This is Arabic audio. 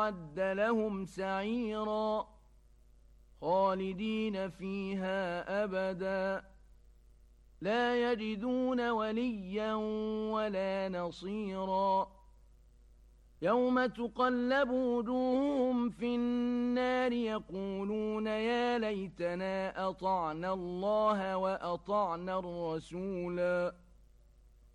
أعد لهم سعيرا خالدين فيها أبدا لا يجدون وليا ولا نصيرا يوم تقلب وجوههم في النار يقولون يا ليتنا أطعنا الله وأطعنا الرسولا